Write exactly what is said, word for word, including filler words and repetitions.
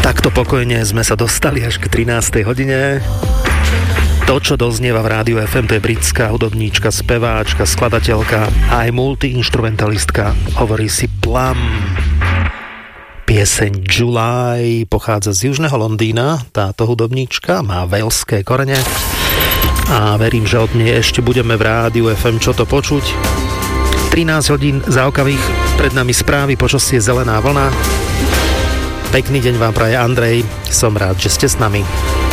Takto pokojne sme sa dostali až k trinástej hodine. To, čo doznieva v rádiu ef em, to je britská hudobníčka, speváčka, skladateľka a aj multiinstrumentalistka. Hovorí si Plum. Pieseň July pochádza z južného Londýna. Táto hudobníčka má velské korene a verím, že od nej ešte budeme v rádiu ef em čo to počuť. trinásť hodín záokavých, pred nami správy, počasie zelená vlna. Pekný deň vám praje Andrej, som rád, že ste s nami.